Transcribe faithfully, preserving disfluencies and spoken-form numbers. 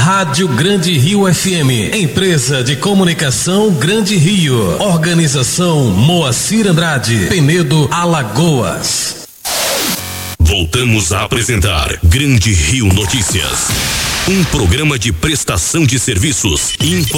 Rádio Grande Rio F M, empresa de comunicação Grande Rio, organização Moacir Andrade, Penedo, Alagoas. Voltamos a apresentar Grande Rio Notícias, um programa de prestação de serviços, informações